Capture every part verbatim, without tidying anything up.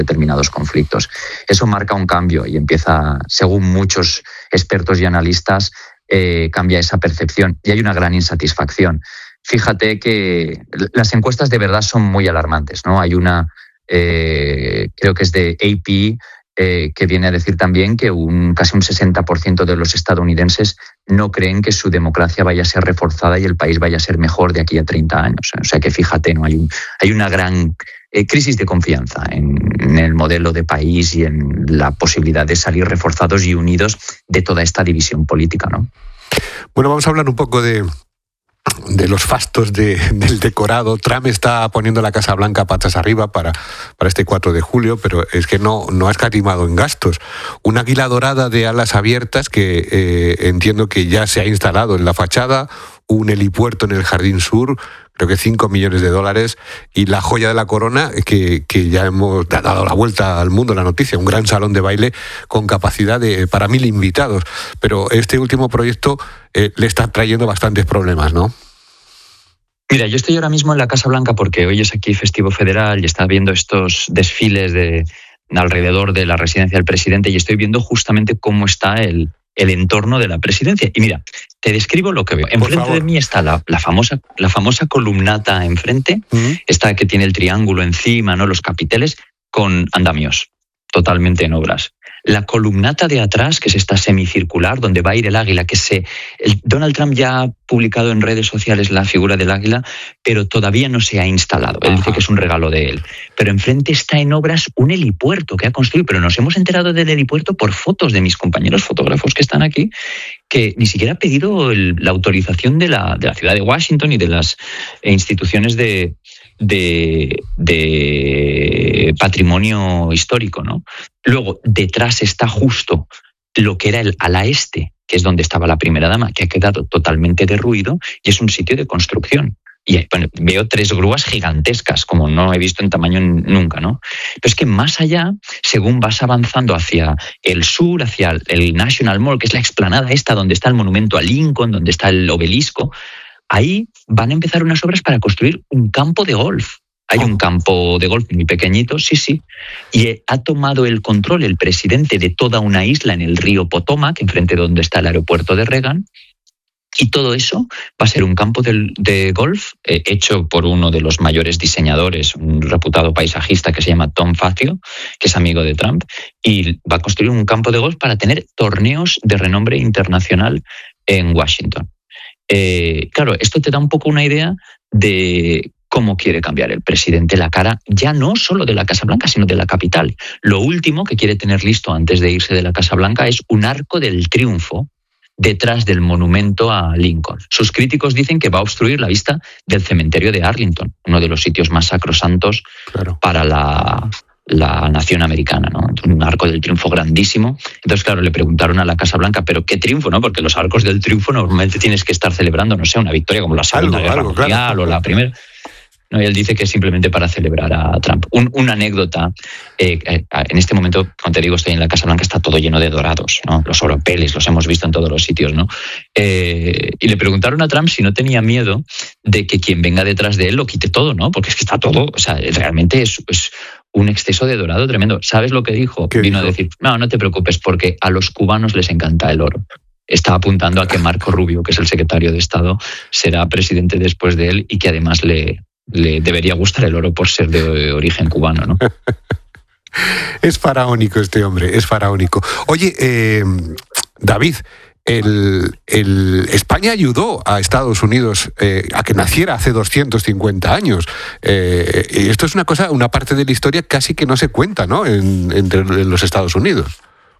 determinados conflictos. Eso marca un cambio y empieza, según muchos expertos y analistas, eh, cambia esa percepción y hay una gran insatisfacción. Fíjate que las encuestas de verdad son muy alarmantes, ¿no? Hay una, eh, creo que es de A P, eh, que viene a decir también que un, casi un sesenta por ciento de los estadounidenses no creen que su democracia vaya a ser reforzada y el país vaya a ser mejor de aquí a treinta años. O sea que fíjate, ¿no? Hay, un, hay una gran eh, crisis de confianza en, en el modelo de país y en la posibilidad de salir reforzados y unidos de toda esta división política, ¿no? Bueno, vamos a hablar un poco de... de los fastos de, del decorado. Trump está poniendo la Casa Blanca patas arriba para, para este cuatro de julio, pero es que no, no ha escatimado en gastos. Un águila dorada de alas abiertas que eh, entiendo que ya se ha instalado en la fachada, un helipuerto en el Jardín Sur, creo que cinco millones de dólares, y la joya de la corona, que, que ya hemos dado la vuelta al mundo, la noticia, un gran salón de baile con capacidad de para mil invitados. Pero este último proyecto eh, le está trayendo bastantes problemas, ¿no? Mira, yo estoy ahora mismo en la Casa Blanca porque hoy es aquí festivo federal y está viendo estos desfiles de alrededor de la residencia del presidente y estoy viendo justamente cómo está el, el entorno de la presidencia. Y mira, te describo lo que veo. Enfrente de mí está la, la, famosa, la famosa columnata enfrente, uh-huh. Esta que tiene el triángulo encima, ¿no? Los capiteles, con andamios, totalmente en obras. La columnata de atrás, que es esta semicircular, donde va a ir el águila, que se... El, Donald Trump ya ha publicado en redes sociales la figura del águila, pero todavía no se ha instalado. Él dice que es un regalo de él. Pero enfrente está en obras un helipuerto que ha construido, pero nos hemos enterado del helipuerto por fotos de mis compañeros fotógrafos que están aquí, que ni siquiera ha pedido el, la autorización de la, de la ciudad de Washington y de las instituciones de... De, de patrimonio histórico, ¿no? Luego, detrás está justo lo que era el ala este, que es donde estaba la primera dama, que ha quedado totalmente derruido y es un sitio de construcción. Y bueno, veo tres grúas gigantescas, como no he visto en tamaño nunca, ¿no? Pero es que más allá, según vas avanzando hacia el sur, hacia el National Mall, que es la explanada esta donde está el monumento a Lincoln, donde está el obelisco, ahí van a empezar unas obras para construir un campo de golf. Hay un campo de golf muy pequeñito, sí, sí. Y ha tomado el control el presidente de toda una isla en el río Potomac, enfrente de donde está el aeropuerto de Reagan. Y todo eso va a ser un campo de, de golf eh, hecho por uno de los mayores diseñadores, un reputado paisajista que se llama Tom Fazio, que es amigo de Trump, y va a construir un campo de golf para tener torneos de renombre internacional en Washington. Eh, claro, esto te da un poco una idea de cómo quiere cambiar el presidente la cara, ya no solo de la Casa Blanca, sino de la capital. Lo último que quiere tener listo antes de irse de la Casa Blanca es un arco del triunfo detrás del monumento a Lincoln. Sus críticos dicen que va a obstruir la vista del cementerio de Arlington, uno de los sitios más sacrosantos claro. para la... la nación americana, ¿no? Un arco del triunfo grandísimo. Entonces, claro, le preguntaron a la Casa Blanca, ¿pero qué triunfo, no? Porque los arcos del triunfo normalmente tienes que estar celebrando, no sé, una victoria como la Segunda algo, Guerra algo, Mundial claro. o la Primera. No, y él dice que es simplemente para celebrar a Trump. Un, una anécdota, eh, eh, en este momento, como te digo, estoy en la Casa Blanca, está todo lleno de dorados, ¿no? Los oropeles, los hemos visto en todos los sitios, ¿no? Eh, y le preguntaron a Trump si no tenía miedo de que quien venga detrás de él lo quite todo, ¿no? Porque es que está todo, o sea, realmente es... es un exceso de dorado tremendo. ¿Sabes lo que dijo? Vino dijo? a decir, no, no te preocupes, porque a los cubanos les encanta el oro. Está apuntando a que Marco Rubio, que es el secretario de Estado, será presidente después de él y que además le, le debería gustar el oro por ser de origen cubano, ¿no? Es faraónico este hombre, es faraónico. Oye, eh, David, el, el, España ayudó a Estados Unidos eh, a que naciera hace doscientos cincuenta años. Eh, y esto es una cosa, una parte de la historia casi que no se cuenta, ¿no? En, entre en los Estados Unidos.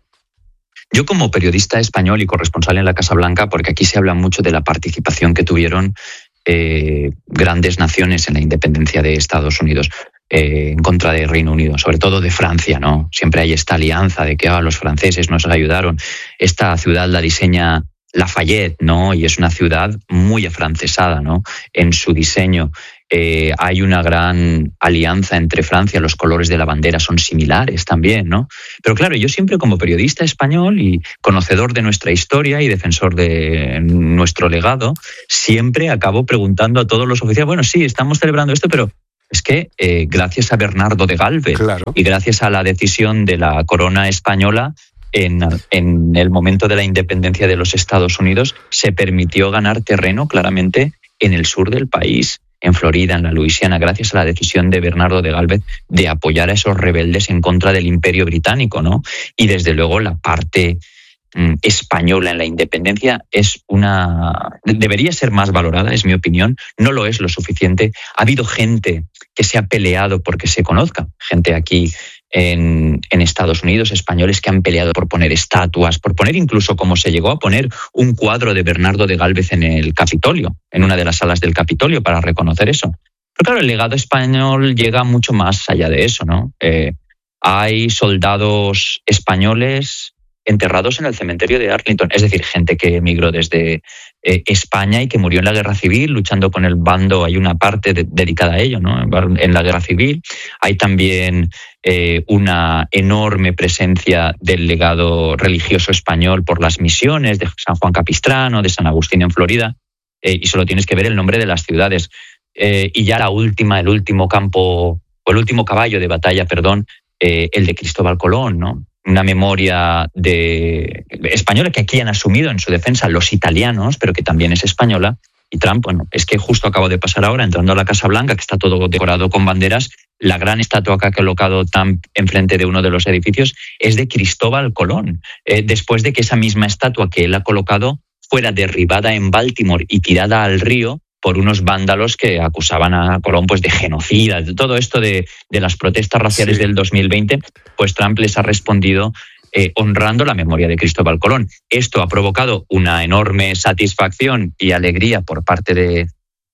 Yo como periodista español y corresponsal en la Casa Blanca, porque aquí se habla mucho de la participación que tuvieron eh, grandes naciones en la independencia de Estados Unidos. Eh, en contra del Reino Unido, sobre todo de Francia, ¿no? Siempre hay esta alianza de que ah, los franceses nos ayudaron. Esta ciudad la diseña Lafayette, ¿no? Y es una ciudad muy afrancesada, ¿no? En su diseño. Eh, hay una gran alianza entre Francia, los colores de la bandera son similares también, ¿no? Pero claro, yo siempre como periodista español y conocedor de nuestra historia y defensor de nuestro legado, siempre acabo preguntando a todos los oficiales, bueno, sí, estamos celebrando esto, pero Es que eh, gracias a Bernardo de Gálvez claro. y gracias a la decisión de la corona española, en, en el momento de la independencia de los Estados Unidos, se permitió ganar terreno claramente en el sur del país, en Florida, en la Luisiana, gracias a la decisión de Bernardo de Gálvez de apoyar a esos rebeldes en contra del Imperio Británico, ¿no? Y desde luego la parte mm, española en la independencia es una debería ser más valorada, es mi opinión. No lo es lo suficiente. Ha habido gente que se ha peleado porque se conozca, gente aquí En, en Estados Unidos, españoles que han peleado por poner estatuas, por poner incluso, como se llegó a poner, un cuadro de Bernardo de Gálvez en el Capitolio, en una de las salas del Capitolio, para reconocer eso. Pero claro, el legado español llega mucho más allá de eso, ¿no? Eh, hay soldados españoles enterrados en el cementerio de Arlington, es decir, gente que emigró desde eh, España y que murió en la Guerra Civil luchando con el bando. Hay una parte de, dedicada a ello, ¿no? En la Guerra Civil. Hay también eh, una enorme presencia del legado religioso español por las misiones de San Juan Capistrano, de San Agustín en Florida, eh, y solo tienes que ver el nombre de las ciudades. Eh, y ya la última, el último campo, o el último caballo de batalla, perdón, eh, el de Cristóbal Colón, ¿no? Una memoria de española que aquí han asumido en su defensa los italianos, pero que también es española. Y Trump, bueno, es que justo acabo de pasar ahora, entrando a la Casa Blanca, que está todo decorado con banderas, la gran estatua que ha colocado Trump enfrente de uno de los edificios es de Cristóbal Colón, eh, después de que esa misma estatua que él ha colocado fuera derribada en Baltimore y tirada al río por unos vándalos que acusaban a Colón pues de genocida. Todo esto de, de las protestas raciales sí. del dos mil veinte, pues Trump les ha respondido eh, honrando la memoria de Cristóbal Colón. Esto ha provocado una enorme satisfacción y alegría por parte de,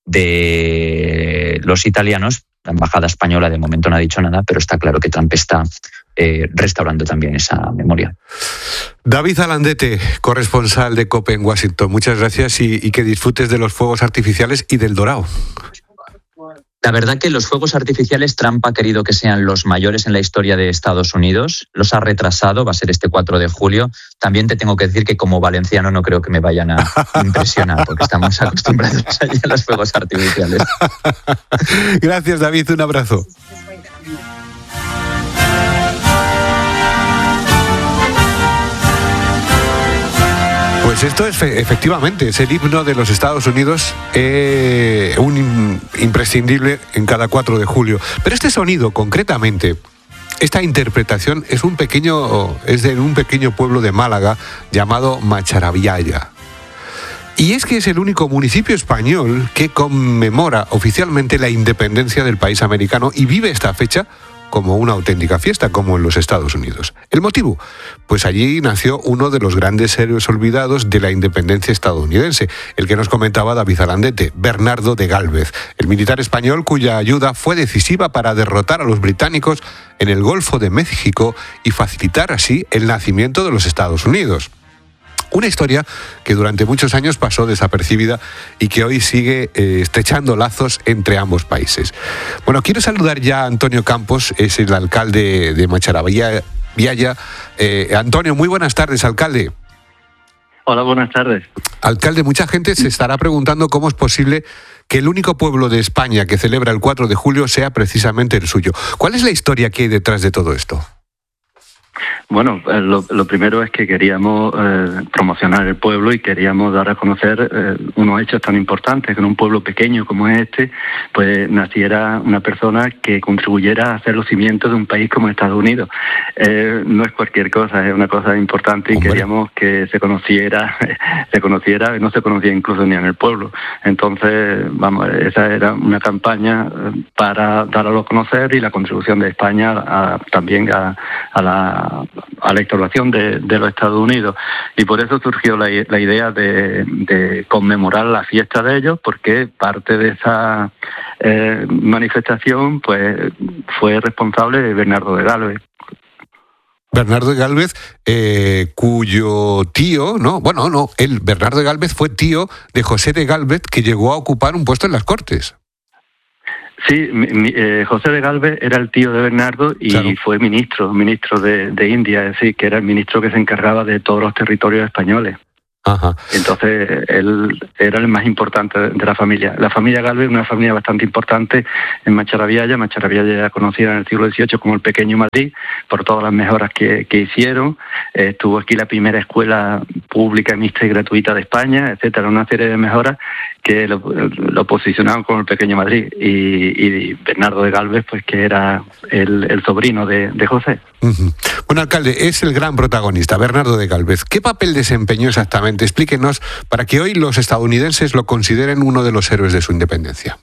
de los italianos. La embajada española de momento no ha dicho nada, pero está claro que Trump está eh, restaurando también esa memoria. David Alandete, corresponsal de COPE en Washington, muchas gracias y, y que disfrutes de los fuegos artificiales y del dorado. La verdad que los fuegos artificiales Trump ha querido que sean los mayores en la historia de Estados Unidos. Los ha retrasado, va a ser este cuatro de julio. También te tengo que decir que como valenciano no creo que me vayan a impresionar, porque estamos acostumbrados allí a los fuegos artificiales. Gracias, David, un abrazo. Pues esto es efectivamente, es el himno de los Estados Unidos, eh, un imprescindible en cada cuatro de julio. Pero este sonido, concretamente, esta interpretación es un pequeño, es de un pequeño pueblo de Málaga llamado Macharabiaya. Y es que es el único municipio español que conmemora oficialmente la independencia del país americano y vive esta fecha como una auténtica fiesta, como en los Estados Unidos. ¿El motivo? Pues allí nació uno de los grandes héroes olvidados de la independencia estadounidense, el que nos comentaba David Alandete, Bernardo de Gálvez, el militar español cuya ayuda fue decisiva para derrotar a los británicos en el Golfo de México y facilitar así el nacimiento de los Estados Unidos. Una historia que durante muchos años pasó desapercibida y que hoy sigue eh, estrechando lazos entre ambos países. Bueno, quiero saludar ya a Antonio Campos, es el alcalde de Macharabiaya. Eh, Antonio, muy buenas tardes, alcalde. Hola, buenas tardes. Alcalde, mucha gente se estará preguntando cómo es posible que el único pueblo de España que celebra el cuatro de julio sea precisamente el suyo. ¿Cuál es la historia que hay detrás de todo esto? Bueno, lo, lo primero es que queríamos eh, promocionar el pueblo y queríamos dar a conocer eh, unos hechos tan importantes, que en un pueblo pequeño como este, pues naciera una persona que contribuyera a hacer los cimientos de un país como Estados Unidos. Eh, no es cualquier cosa, es una cosa importante y Hombre. queríamos que se conociera, se conociera, no se conocía incluso ni en el pueblo. Entonces, vamos, esa era una campaña para darlo a conocer y la contribución de España a, también a, a la a la instauración de, de los Estados Unidos, y por eso surgió la, la idea de, de conmemorar la fiesta de ellos, porque parte de esa eh, manifestación pues fue responsable de Bernardo de Gálvez. Bernardo de Gálvez, eh, cuyo tío, no, bueno, no, él, Bernardo de Gálvez fue tío de José de Gálvez, que llegó a ocupar un puesto en las Cortes. Sí, mi, eh, José de Gálvez era el tío de Bernardo y claro. fue ministro, ministro de, de India, es decir, que era el ministro que se encargaba de todos los territorios españoles. Ajá. Entonces él era el más importante de la familia. La familia Gálvez es una familia bastante importante en Macharabiaya. Macharabiaya era conocida en el siglo dieciocho como el Pequeño Madrid por todas las mejoras que, que hicieron. Eh, estuvo aquí la primera escuela pública, mixta y gratuita de España, etcétera. Una serie de mejoras que lo, lo posicionaban como el Pequeño Madrid. Y, y Bernardo de Gálvez, pues que era el, el sobrino de, de José. Uh-huh. Bueno, alcalde, es el gran protagonista, Bernardo de Gálvez. ¿Qué papel desempeñó exactamente? Explíquenos para que hoy los estadounidenses lo consideren uno de los héroes de su independencia.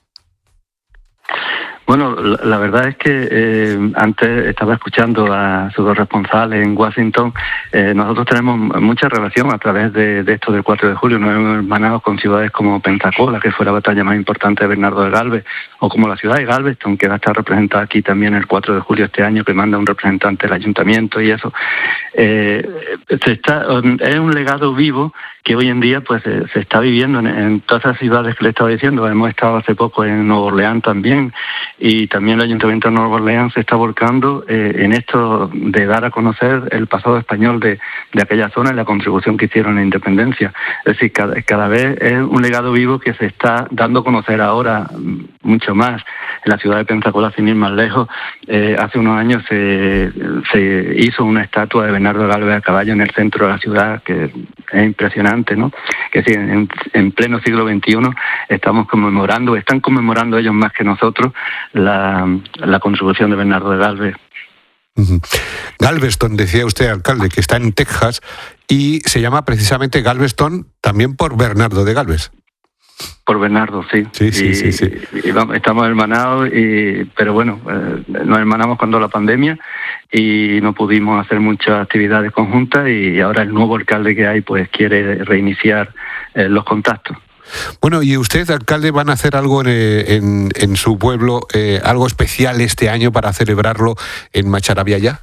Bueno, la, la verdad es que eh, antes estaba escuchando a su corresponsal en Washington. Eh, nosotros tenemos mucha relación a través de, de esto del cuatro de julio. Nos hemos hermanado con ciudades como Pensacola, que fue la batalla más importante de Bernardo de Gálvez, o como la ciudad de Galveston, que va a estar representada aquí también el cuatro de julio este año, que manda un representante del ayuntamiento y eso. Eh, se está, es un legado vivo que hoy en día pues se, se está viviendo en, en todas esas ciudades que le estaba diciendo. Hemos estado hace poco en Nueva Orleans también, y también el Ayuntamiento de Nueva Orleans se está volcando eh, en esto de dar a conocer el pasado español de, de aquella zona y la contribución que hicieron en la independencia. Es decir, cada, cada vez es un legado vivo que se está dando a conocer ahora mucho más. En la ciudad de Pensacola, sin ir más lejos, eh, hace unos años se, se hizo una estatua de Bernardo de Gálvez a caballo en el centro de la ciudad, que es impresionante, ¿no? Que sí, en, en pleno siglo veintiuno estamos conmemorando, están conmemorando ellos más que nosotros la, la contribución de Bernardo de Gálvez. Uh-huh. Galveston, decía usted, alcalde, que está en Texas y se llama precisamente Galveston también por Bernardo de Gálvez. Por Bernardo, sí. Sí, sí, y, sí, sí. Y, y vamos, estamos hermanados, y, pero bueno, eh, nos hermanamos cuando la pandemia y no pudimos hacer muchas actividades conjuntas, y ahora el nuevo alcalde que hay pues quiere reiniciar eh, los contactos. Bueno, ¿y usted, alcalde, van a hacer algo en, en, en su pueblo, eh, algo especial este año para celebrarlo en Macharabiaya?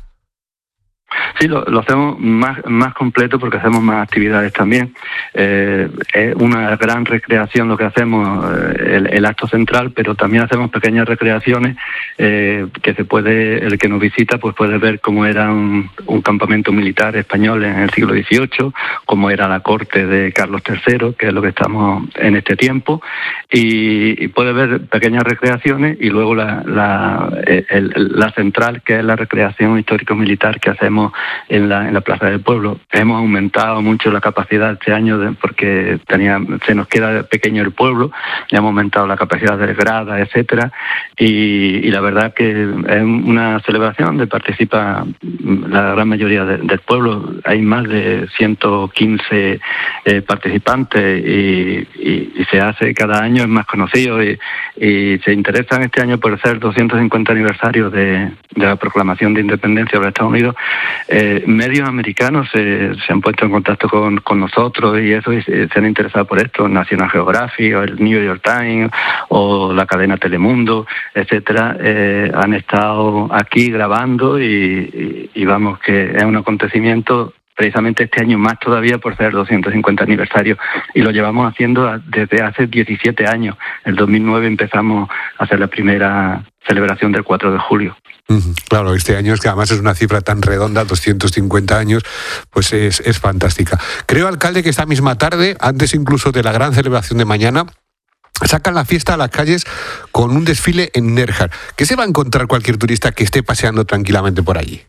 Sí, lo, lo hacemos más, más completo porque hacemos más actividades también. Eh, es una gran recreación lo que hacemos, eh, el, el acto central, pero también hacemos pequeñas recreaciones eh, que se puede, el que nos visita pues puede ver cómo era un, un campamento militar español en el siglo dieciocho, cómo era la corte de Carlos tercero, que es lo que estamos en este tiempo, y, y puede ver pequeñas recreaciones, y luego la, la, el, la central, que es la recreación histórico-militar que hacemos en la, en la Plaza del Pueblo. Hemos aumentado mucho la capacidad este año de, porque tenía, se nos queda pequeño el pueblo, y hemos aumentado la capacidad de gradas, etcétera, y, y la verdad que es una celebración donde participa la gran mayoría de, del pueblo. Hay más de ciento quince eh, participantes, y, y, y se hace cada año, es más conocido, y, y se interesan este año por ser doscientos cincuenta aniversario de, de la proclamación de independencia de los Estados Unidos. Eh, medios americanos se, se han puesto en contacto con, con nosotros y eso, y se, se han interesado por esto, National Geographic, o el New York Times, o la cadena Telemundo, etcétera. Eh, han estado aquí grabando, y, y, y vamos, que es un acontecimiento precisamente este año más todavía por ser doscientos cincuenta aniversario, y lo llevamos haciendo desde hace diecisiete años. En el dos mil nueve empezamos a hacer la primera celebración del cuatro de julio. Claro, este año es que además es una cifra tan redonda, doscientos cincuenta años, pues es, es fantástica. Creo, alcalde, que esta misma tarde, antes incluso de la gran celebración de mañana, sacan la fiesta a las calles con un desfile en Nerja. ¿Qué se va a encontrar cualquier turista que esté paseando tranquilamente por allí?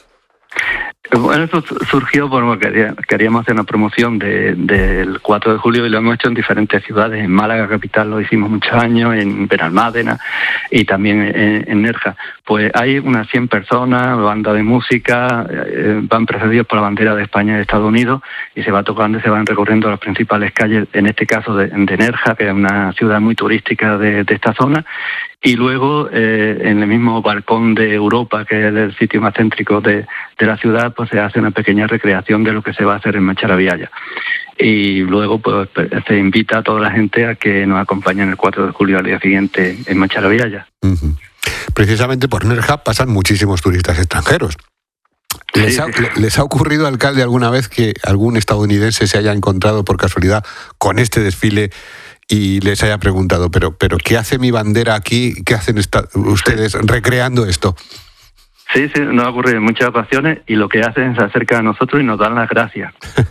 Bueno, eso surgió porque queríamos hacer una promoción de, del cuatro de julio, y lo hemos hecho en diferentes ciudades. En Málaga capital lo hicimos muchos años, en Benalmádena y también en, en Nerja. Pues hay unas cien personas, banda de música, eh, van precedidos por la bandera de España y de Estados Unidos, y se va tocando y se van recorriendo las principales calles, en este caso de, de Nerja, que es una ciudad muy turística de, de esta zona. Y luego, eh, en el mismo balcón de Europa, que es el sitio más céntrico de, de la ciudad, pues se hace una pequeña recreación de lo que se va a hacer en Macharabiaya. Y luego pues se invita a toda la gente a que nos acompañen el cuatro de julio al día siguiente en Macharabiaya. Uh-huh. Precisamente por Nerja pasan muchísimos turistas extranjeros. ¿Les ha, ¿Les ha ocurrido, alcalde, alguna vez que algún estadounidense se haya encontrado por casualidad con este desfile y les haya preguntado, pero, pero ¿qué hace mi bandera aquí? ¿Qué hacen esta, ustedes recreando esto? Sí, sí, nos ha ocurrido en muchas ocasiones, y lo que hacen es se acercan a nosotros y nos dan las gracias.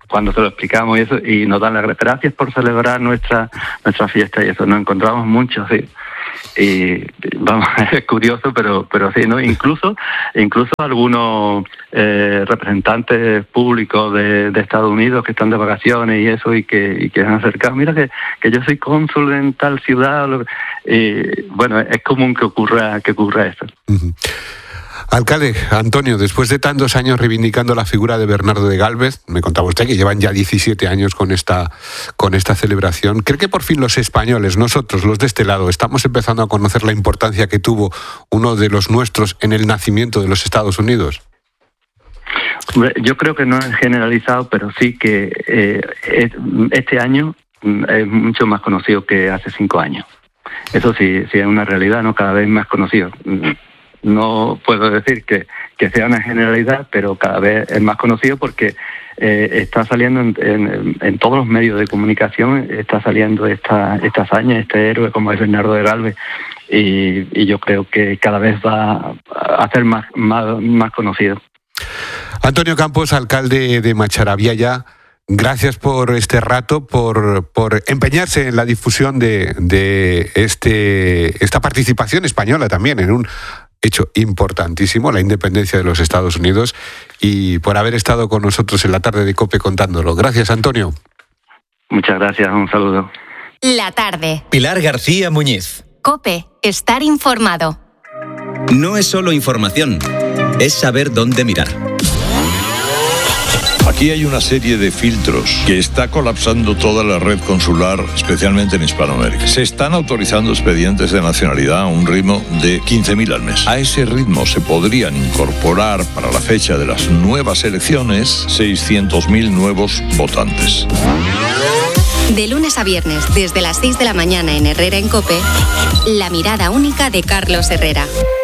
cuando se lo explicamos y eso, y nos dan las gracias por celebrar nuestra nuestra fiesta y eso. Nos encontramos muchos, sí. Y vamos, es curioso, pero pero sí, ¿no? Incluso incluso algunos eh, representantes públicos de, de Estados Unidos que están de vacaciones y eso y que y que han acercado, mira que, que yo soy cónsul en tal ciudad, y bueno, es común que ocurra que ocurra eso. Uh-huh. Alcalde, Antonio, después de tantos años reivindicando la figura de Bernardo de Gálvez, me contaba usted que llevan ya diecisiete años con esta, con esta celebración. ¿Cree que por fin los españoles, nosotros, los de este lado, estamos empezando a conocer la importancia que tuvo uno de los nuestros en el nacimiento de los Estados Unidos? Yo creo que no es generalizado, pero sí que eh, este año es mucho más conocido que hace cinco años. Eso sí, sí es una realidad, ¿no? Cada vez más conocido. No puedo decir que, que sea una generalidad, pero cada vez es más conocido porque eh, está saliendo en, en, en todos los medios de comunicación, está saliendo esta, esta hazaña, este héroe como es Bernardo de Gálvez, y, y yo creo que cada vez va a ser más, más, más conocido. Antonio Campos, alcalde de Macharabiaya, gracias por este rato, por, por empeñarse en la difusión de, de este, esta participación española también en un hecho importantísimo, la independencia de los Estados Unidos, y por haber estado con nosotros en la tarde de COPE contándolo. Gracias, Antonio. Muchas gracias, un saludo. La tarde. Pilar García Muñiz. COPE, estar informado. No es solo información, es saber dónde mirar. Aquí hay una serie de filtros que está colapsando toda la red consular, especialmente en Hispanoamérica. Se están autorizando expedientes de nacionalidad a un ritmo de quince mil al mes. A ese ritmo se podrían incorporar para la fecha de las nuevas elecciones seiscientos mil nuevos votantes. De lunes a viernes, desde las seis de la mañana en Herrera en COPE, la mirada única de Carlos Herrera.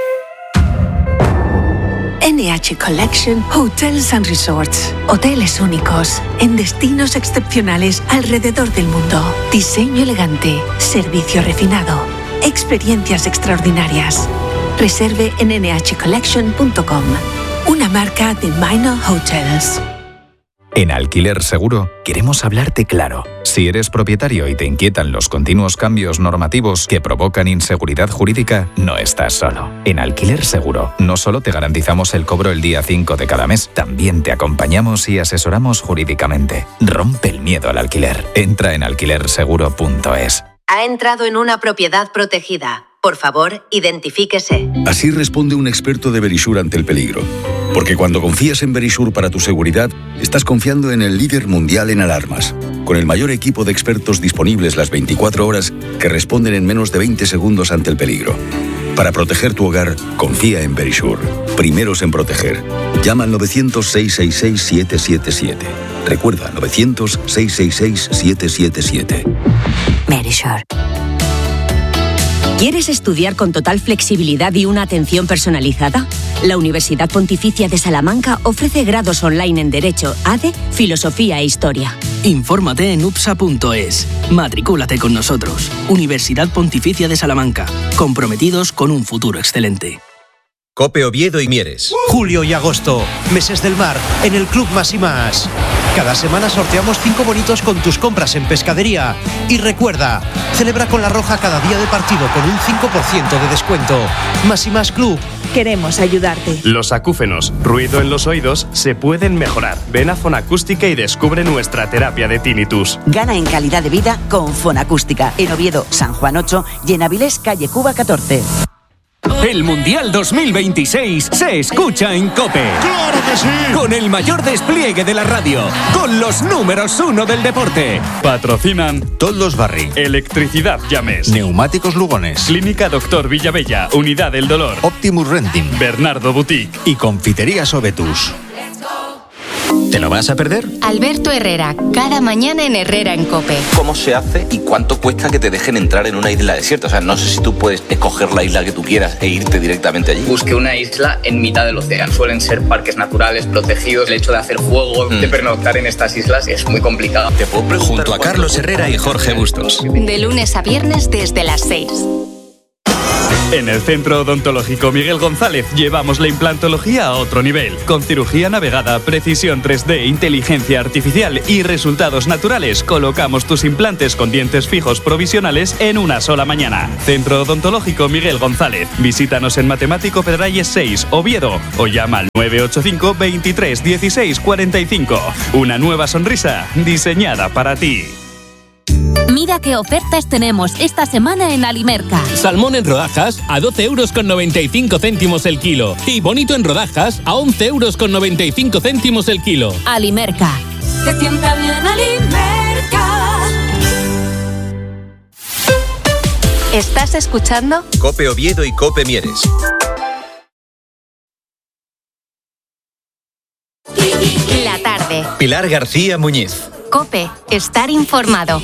N H Collection Hotels and Resorts. Hoteles únicos en destinos excepcionales alrededor del mundo. Diseño elegante, servicio refinado, experiencias extraordinarias. Reserve en ene hache collection punto com, una marca de Minor Hotels. En Alquiler Seguro queremos hablarte claro. Si eres propietario y te inquietan los continuos cambios normativos que provocan inseguridad jurídica, no estás solo. En Alquiler Seguro no solo te garantizamos el cobro el día cinco de cada mes, también te acompañamos y asesoramos jurídicamente. Rompe el miedo al alquiler. Entra en alquiler seguro punto es. Ha entrado en una propiedad protegida. Por favor, identifíquese. Así responde un experto de Verisure ante el peligro. Porque cuando confías en Verisure para tu seguridad, estás confiando en el líder mundial en alarmas, con el mayor equipo de expertos disponibles las veinticuatro horas que responden en menos de veinte segundos ante el peligro. Para proteger tu hogar, confía en Verisure. Primeros en proteger. Llama al novecientos, seiscientos sesenta y seis, siete siete siete. Recuerda, novecientos, seiscientos sesenta y seis, siete siete siete. Verisure. ¿Quieres estudiar con total flexibilidad y una atención personalizada? La Universidad Pontificia de Salamanca ofrece grados online en Derecho, A D E, Filosofía e Historia. Infórmate en upsa punto es. Matricúlate con nosotros. Universidad Pontificia de Salamanca. Comprometidos con un futuro excelente. COPE Oviedo y Mieres. Julio y agosto, meses del mar, en el Club Más y Más. Cada semana sorteamos cinco bonitos con tus compras en pescadería. Y recuerda, celebra con La Roja cada día de partido con un cinco por ciento de descuento. Más y Más Club. Queremos ayudarte. Los acúfenos, ruido en los oídos, se pueden mejorar. Ven a Fonacústica y descubre nuestra terapia de tinnitus. Gana en calidad de vida con Fonacústica. En Oviedo, San Juan ocho y en Avilés, calle Cuba catorce. El Mundial dos mil veintiséis se escucha en COPE. ¡Claro que sí! Con el mayor despliegue de la radio, con los números uno del deporte. Patrocinan Toldos Barri, Electricidad Llames, Neumáticos Lugones, Clínica Doctor Villavella, Unidad del Dolor, Optimus Renting, Bernardo Boutique y Confitería Sobetus. ¿Te lo vas a perder? Alberto Herrera, cada mañana en Herrera en COPE. ¿Cómo se hace y cuánto cuesta que te dejen entrar en una isla desierta? O sea, no sé si tú puedes escoger la isla que tú quieras e irte directamente allí. Busqué una isla en mitad del océano. Suelen ser parques naturales protegidos. El hecho de hacer juego, mm. de pernoctar en estas islas es muy complicado. ¿Te puedo preguntar? Junto a Carlos Herrera y Jorge Bustos. De lunes a viernes desde las seis. En el Centro Odontológico Miguel González llevamos la implantología a otro nivel. Con cirugía navegada, precisión tres D, inteligencia artificial y resultados naturales, colocamos tus implantes con dientes fijos provisionales en una sola mañana. Centro Odontológico Miguel González. Visítanos en Matemático Pedralles seis, Oviedo, o llama al nueve ocho cinco, veintitrés, dieciséis, cuarenta y cinco. Una nueva sonrisa diseñada para ti. Mira qué ofertas tenemos esta semana en Alimerca. Salmón en rodajas a doce euros con noventa y cinco céntimos el kilo. Y bonito en rodajas a once euros con noventa y cinco céntimos el kilo. Alimerca. Se sienta bien Alimerca. ¿Estás escuchando? Cope Oviedo y Cope Mieres. La tarde. Pilar García Muñiz. Cope, estar informado.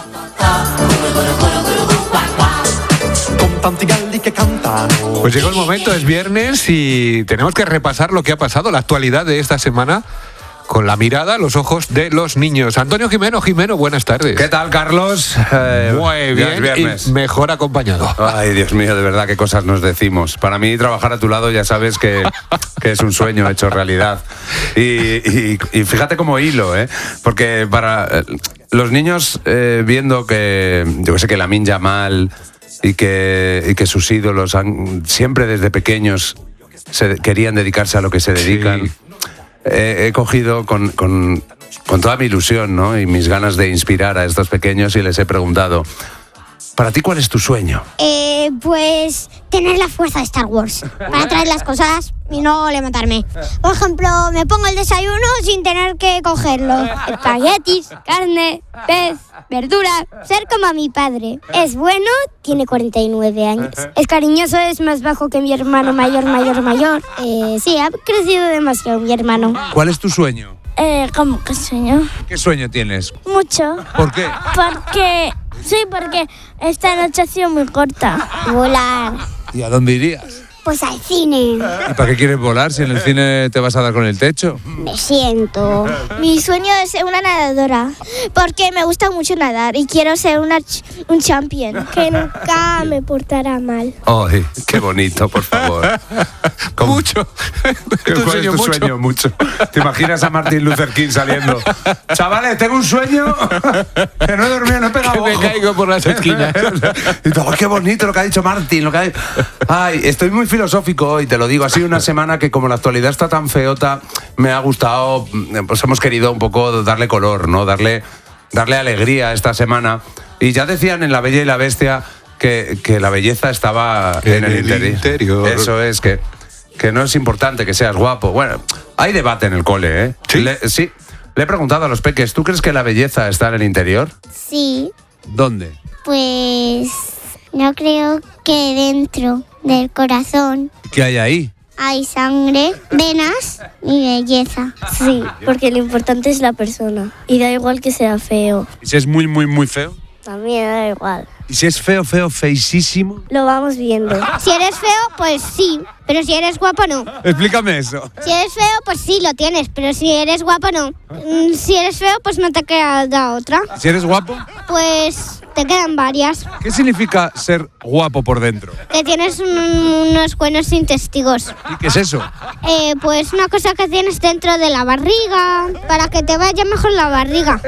Pues llegó el momento, es viernes y tenemos que repasar lo que ha pasado, la actualidad de esta semana, con la mirada, los ojos de los niños. Antonio Jimeno, Jimeno, buenas tardes. ¿Qué tal, Carlos? Eh, Muy bien, viernes. Y mejor acompañado. Ay, Dios mío, de verdad, qué cosas nos decimos. Para mí, trabajar a tu lado ya sabes que, que es un sueño hecho realidad. Y, y, y fíjate cómo hilo, ¿eh? Porque para eh, los niños, eh, viendo que, yo que sé, que Lamine Yamal y que, y que sus ídolos han, siempre desde pequeños se, querían dedicarse a lo que se dedican... Sí. Eh, he cogido con, con, con toda mi ilusión, ¿no? Y mis ganas de inspirar a estos pequeños y les he preguntado, ¿para ti cuál es tu sueño? Eh, pues tener la fuerza de Star Wars para traer las cosas y no levantarme. Por ejemplo, me pongo el desayuno sin tener que cogerlo. Espaguetis, carne, pez, verdura. Ser como mi padre. Es bueno, tiene cuarenta y nueve años. Es cariñoso, es más bajo que mi hermano mayor, mayor, mayor. Eh, sí, ha crecido demasiado mi hermano. ¿Cuál es tu sueño? Eh, ¿cómo que sueño? ¿Qué sueño tienes? Mucho. ¿Por qué? Porque... Sí, porque esta noche ha sido muy corta. Volar. ¿Y a dónde irías? Pues al cine. ¿Y para qué quieres volar si en el cine te vas a dar con el techo? Me siento. Mi sueño es ser una nadadora, porque me gusta mucho nadar y quiero ser una ch- un champion, que nunca me portará mal. ¡Ay, qué bonito, por favor! Mucho. ¿Cuál es tu mucho? sueño? Mucho. ¿Te imaginas a Martin Luther King saliendo? Chavales, tengo un sueño que no he dormido, no he pegado que me caigo por las esquinas. Y todo, qué bonito lo que ha dicho Martin. Lo que ha... Ay, estoy muy filosófico hoy, te lo digo. Ha sido una semana que, como la actualidad está tan feota, me ha gustado, pues hemos querido un poco darle color, ¿no? Darle, darle alegría a esta semana. Y ya decían en La Bella y la Bestia que, que la belleza estaba en, en el, el interi- interior. Eso es, que, que no es importante que seas guapo. Bueno, hay debate en el cole, ¿eh? ¿Sí? Le, sí. Le he preguntado a los peques, ¿tú crees que la belleza está en el interior? Sí. ¿Dónde? Pues yo creo que dentro del corazón ¿Qué hay ahí? hay sangre, venas y belleza. Sí, porque lo importante es la persona. Y da igual que sea feo. ¿Y si es muy, muy, muy feo? También da igual. ¿Y si es feo, feo, feísimo? Lo vamos viendo. Si eres feo, pues sí. Pero si eres guapo, no. Explícame eso. Si eres feo, pues sí, lo tienes. Pero si eres guapo, no. Si eres feo, pues no te queda otra. ¿Si eres guapo? Pues te quedan varias. ¿Qué significa ser guapo por dentro? Que tienes un, unos buenos intestinos. ¿Y qué es eso? Eh, pues una cosa que tienes dentro de la barriga, para que te vaya mejor la barriga.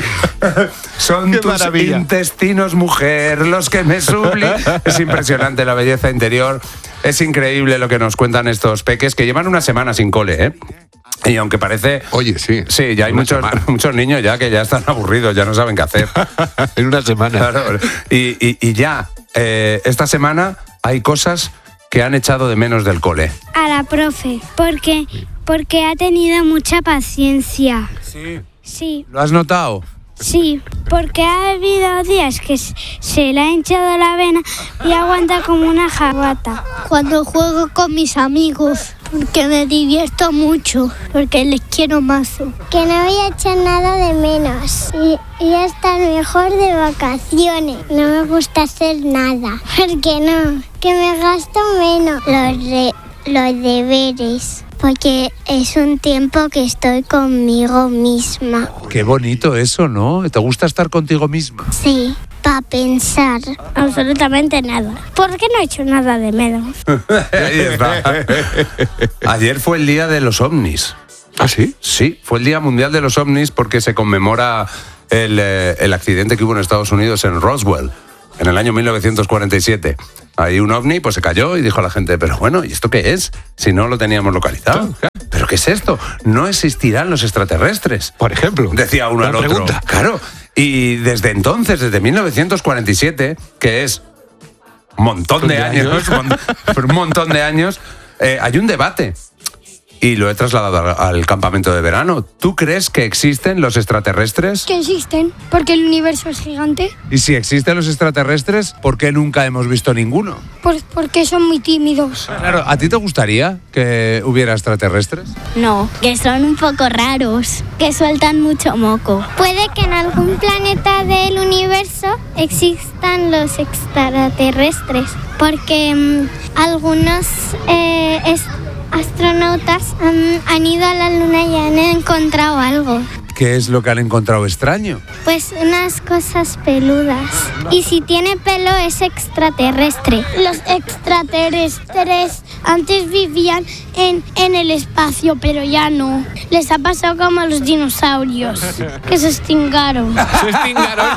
Son Qué tus maravilla. intestinos, mujer, los que me subliman. Es impresionante la belleza interior. Es increíble lo que nos cuentan estos peques que llevan una semana sin cole, ¿eh? Y aunque parece... Oye, sí. Sí, ya hay muchos, muchos niños ya que ya están aburridos, ya no saben qué hacer. En una semana. Claro. Y, y, y ya, eh, esta semana hay cosas que han echado de menos del cole. A la profe, porque, porque ha tenido mucha paciencia. Sí. Sí. ¿Lo has notado? Sí, porque ha habido días que se le ha hinchado la vena y aguanta como una jabata. Cuando juego con mis amigos, porque me divierto mucho, porque les quiero mazo. Que no voy a echar nada de menos y, y estar mejor de vacaciones. No me gusta hacer nada, porque no, que me gasto menos los, re, los deberes. Porque es un tiempo que estoy conmigo misma. Qué bonito eso, ¿no? ¿Te gusta estar contigo misma? Sí, para pensar. Absolutamente nada. Porque no he hecho nada de menos. Ahí está. Ayer fue el día de los ovnis. ¿Ah, sí? Sí, fue el Día Mundial de los OVNIs porque se conmemora el, eh, el accidente que hubo en Estados Unidos en Roswell, en el año mil novecientos cuarenta y siete. Ahí un ovni pues se cayó y dijo a la gente, pero bueno, ¿y esto qué es? Si no lo teníamos localizado. ¿Pero qué es esto? No existirán los extraterrestres. Por ejemplo. Decía uno al otro. Pregunta. Claro. Y desde entonces, desde mil novecientos cuarenta y siete, que es un montón de años, un montón de años, eh, hay un debate. Y lo he trasladado al, al campamento de verano. ¿Tú crees que existen los extraterrestres? Que existen, porque el universo es gigante. Y si existen los extraterrestres, ¿por qué nunca hemos visto ninguno? Pues porque son muy tímidos. Claro, ¿a ti te gustaría que hubiera extraterrestres? No, que son un poco raros, que sueltan mucho moco. Puede que en algún planeta del universo existan los extraterrestres, porque mmm, algunos eh, es, astronautas um, han ido a la luna y han encontrado algo. ¿Qué es lo que han encontrado extraño? Pues unas cosas peludas. Y si tiene pelo es extraterrestre. Los extraterrestres antes vivían en, en el espacio, pero ya no. Les ha pasado como a los dinosaurios, que se extinguieron. Se extinguieron.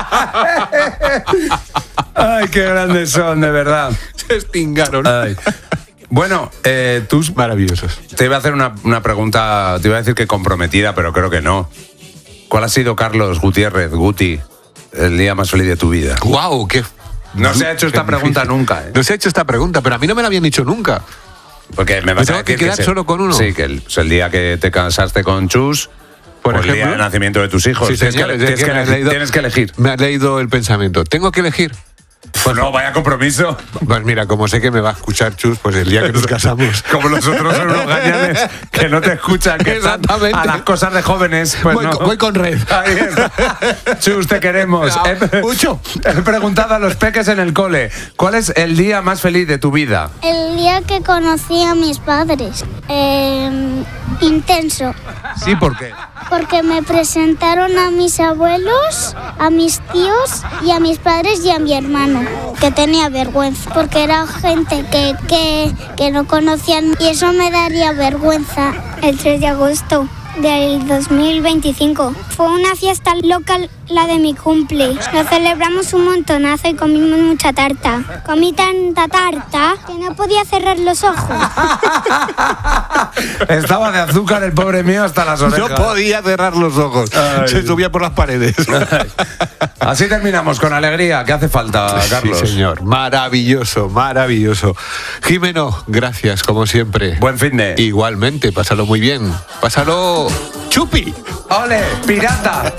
Ay, qué grandes son, de verdad. Se extinguieron. Ay. Bueno, eh, tú... Maravillosos. Te iba a hacer una, una pregunta, te iba a decir que comprometida, pero creo que no. ¿Cuál ha sido, Carlos Gutiérrez, Guti, el día más feliz de tu vida? ¡Guau! Qué... No se ha hecho esta pregunta nunca, ¿eh? No se ha hecho esta pregunta, pero a mí no me la habían dicho nunca. Porque me vas ¿Me a tengo que decir quedar que solo con uno? Sí, que el, pues el día que te casaste con Chus, por o el ejemplo, día de nacimiento de tus hijos. Sí, tienes, señor, que, es tienes, que que me has elegir, leído- tienes que elegir. Me has leído el pensamiento. ¿Tengo que elegir? Pues no, vaya compromiso. Pues mira, como sé que me va a escuchar Chus, pues el día que nos casamos. Como los otros son unos gañanes que no te escuchan, que están Exactamente. a las cosas de jóvenes. Pues voy, no. con, voy con red. Ahí está. Chus, te queremos. He, Mucho. he preguntado a los peques en el cole, ¿cuál es el día más feliz de tu vida? El día que conocí a mis padres. Eh, intenso. Sí, ¿por qué? Porque me presentaron a mis abuelos, a mis tíos y a mis padres y a mi hermano, que tenía vergüenza, porque era gente que, que, que no conocían y eso me daría vergüenza. El tres de agosto del dos mil veinticinco fue una fiesta local, la de mi cumple. Lo celebramos un montonazo y comimos mucha tarta. Comí tanta tarta que no podía cerrar los ojos. Estaba de azúcar el pobre mío hasta las orejas. No podía cerrar los ojos. Ay. Se subía por las paredes. Así terminamos, con alegría. ¿Qué hace falta, Carlos? Sí, señor. Maravilloso, maravilloso. Jimeno, gracias, como siempre. Buen fin de. Igualmente, pásalo muy bien. Pásalo chupi. ¡Ole, pirata!